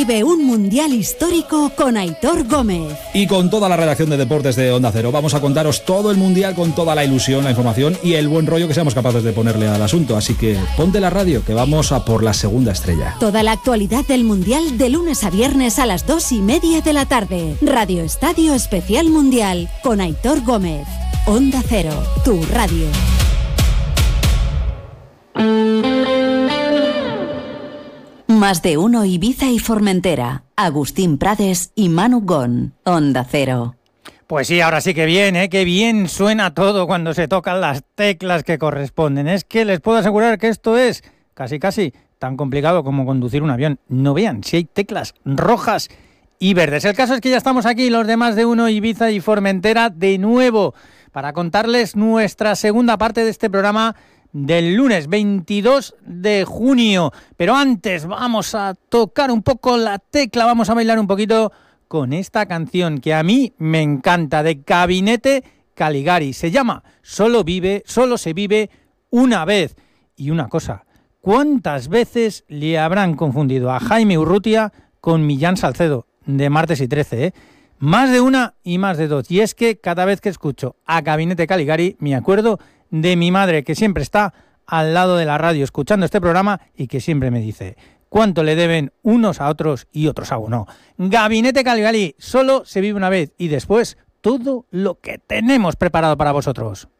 Vive un mundial histórico con Aitor Gómez. Y con toda la redacción de deportes de Onda Cero vamos a contaros todo el mundial con toda la ilusión, la información y el buen rollo que seamos capaces de ponerle al asunto. Así que ponte la radio, que vamos a por la segunda estrella. Toda la actualidad del mundial de lunes a viernes a las 2:30 de la tarde. Radio Estadio Especial Mundial con Aitor Gómez. Onda Cero, tu radio. Más de uno Ibiza y Formentera. Agustín Prades y Manu Gon. Onda Cero. Pues sí, ahora sí que bien, qué bien suena todo cuando se tocan las teclas que corresponden. Es que les puedo asegurar que esto es casi tan complicado como conducir un avión. No vean si hay teclas rojas y verdes. El caso es que ya estamos aquí, los de Más de uno Ibiza y Formentera, de nuevo, para contarles nuestra segunda parte de este programa del lunes 22 de junio. Pero antes vamos a tocar un poco la tecla, vamos a bailar un poquito con esta canción que a mí me encanta, de Gabinete Caligari. Se llama Solo se vive una vez. Y una cosa, ¿cuántas veces le habrán confundido a Jaime Urrutia con Millán Salcedo de Martes y 13? Más de una y más de dos. Y es que cada vez que escucho a Gabinete Caligari me acuerdo de mi madre, que siempre está al lado de la radio escuchando este programa y que siempre me dice cuánto le deben unos a otros y otros a uno. Gabinete Caligari, solo se vive una vez, y después todo lo que tenemos preparado para vosotros.